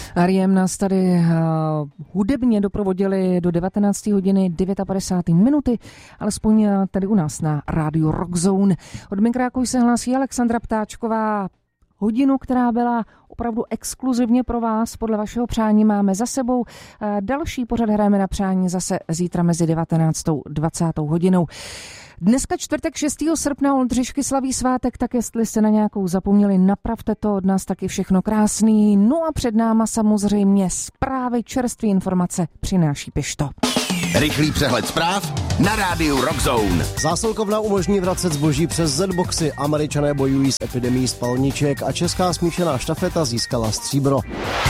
R.E.M. nás tady hudebně doprovodili do 19. hodiny 59 minuty, alespoň tady u nás na rádiu Rock Zone. Od mikrofonu se hlásí Alexandra Ptáčková. Hodinu, která byla opravdu exkluzivně pro vás, podle vašeho přání máme za sebou. Další pořad hrajeme na přání zase zítra mezi 19. a 20. hodinou. Dneska čtvrtek 6. srpna Oldřišky slaví svátek, tak jestli jste na nějakou zapomněli, napravte to, od nás taky všechno krásný. No a před náma samozřejmě zprávy, čerstvé informace přináší Pišto. Rychlý přehled zpráv na rádiu Rock Zone. Zásilkovna umožní vracet zboží přes Z-boxy, Američané bojují s epidemií spalniček a česká smíšená štafeta získala stříbro.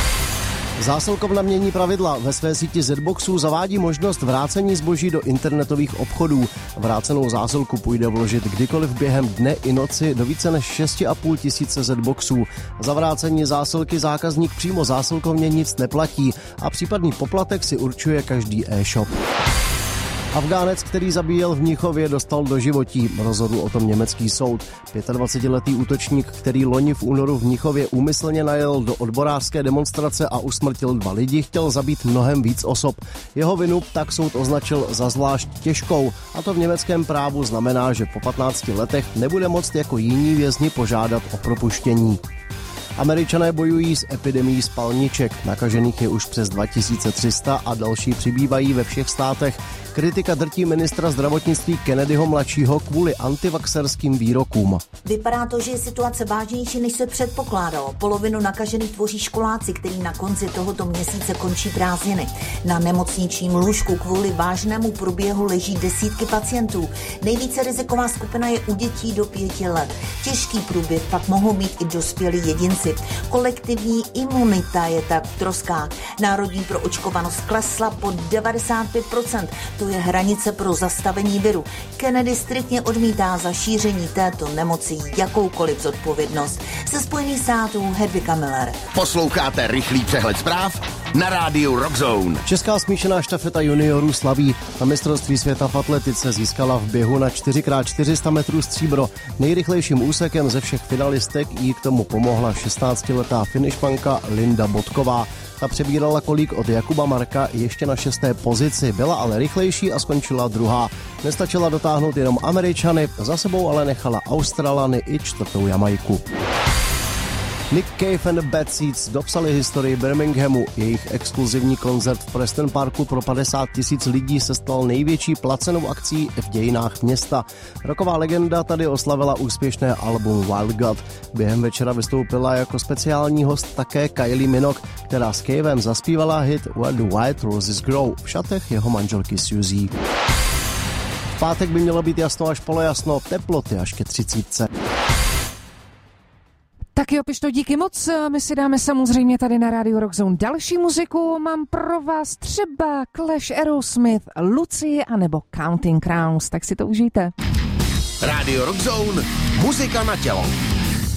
Zásilkovna mění pravidla. Ve své síti Z-boxů zavádí možnost vrácení zboží do internetových obchodů. Vrácenou zásilku půjde vložit kdykoliv během dne i noci do více než 6,5 tisíce Z-boxů. Za vrácení zásilky zákazník přímo zásilkovně nic neplatí a případný poplatek si určuje každý e-shop. Afgánec, který zabíjel v Mnichově, dostal doživotí. Rozhodl o tom německý soud. 25-letý útočník, který loni v únoru v Mnichově úmyslně najel do odborářské demonstrace a usmrtil 2 lidi, chtěl zabít mnohem víc osob. Jeho vinu tak soud označil za zvlášť těžkou, a to v německém právu znamená, že po 15 letech nebude moct jako jiní vězni požádat o propuštění. Američané bojují s epidemií spalniček. Nakažených je už přes 2300 a další přibývají ve všech státech. Kritika drtí ministra zdravotnictví Kennedyho mladšího kvůli antivaxerským výrokům. Vypadá to, že je situace vážnější, než se předpokládalo. Polovinu nakažených tvoří školáci, kteří na konci tohoto měsíce končí prázdniny. Na nemocničním lůžku kvůli vážnému průběhu leží desítky pacientů. Nejvíce riziková skupina je u dětí do 5 let. Těžký průběh pak mohou mít i dospělí jedinci. Kolektivní imunita je tak v troskách. Národní proočkovanost klesla pod 95%. To je hranice pro zastavení viru. Kennedy striktně odmítá za šíření této nemoci jakoukoliv zodpovědnost. Ze Spojených států Hedvika Miller. Posloucháte rychlý přehled zpráv na rádiu Rock Zone. Česká smíšená štafeta juniorů slaví. Na mistrovství světa v atletice získala v běhu na 4x400 metrů stříbro. Nejrychlejším úsekem ze všech finalistek jí k tomu pomohla 16letá finišmanka Linda Bodková. Ta přebírala kolík od Jakuba Marka ještě na 6. pozici, byla ale rychlejší a skončila 2. Nestačila dotáhnout jenom Američany, za sebou ale nechala Australany i 4. Jamajku. Nick Cave and the Bad Seeds dopsali historii Birminghamu. Jejich exkluzivní koncert v Preston Parku pro 50 000 lidí se stal největší placenou akcí v dějinách města. Rocková legenda tady oslavila úspěšné album Wild God. Během večera vystoupila jako speciální host také Kylie Minogue, která s Cavem zaspívala hit Where the White Roses Grow v šatech jeho manželky Suzy. V pátek by mělo být jasno až polojasno, teploty až ke 30. Tak jo, Pišto, díky moc. My si dáme samozřejmě tady na rádiu Rock Zone další muziku. Mám pro vás třeba Clash, Aerosmith, Lucie anebo Counting Crowns. Tak si to užijte. Rádio Rock Zone, muzika na tělo.